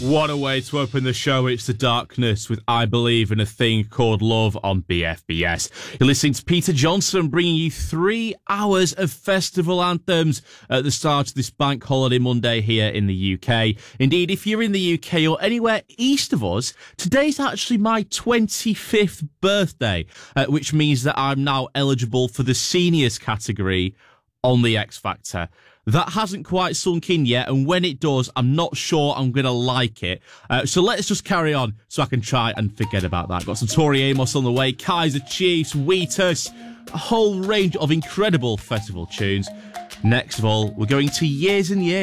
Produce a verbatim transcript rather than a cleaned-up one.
What a way to open the show. It's The Darkness with I Believe in a Thing Called Love on B F B S. You're listening to Peter Johnson bringing you three hours of festival anthems at the start of this bank holiday Monday here in the U K. Indeed, if you're in the U K or anywhere east of us, today's actually my twenty-fifth birthday, uh, which means that I'm now eligible for the seniors category on the X Factor. That hasn't quite sunk in yet, and when it does, I'm not sure I'm going to like it. Uh, so let's just carry on so I can try and forget about that. Got some Tori Amos on the way, Kaiser Chiefs, Wheatus, a whole range of incredible festival tunes. Next of all, we're going to Years and Years.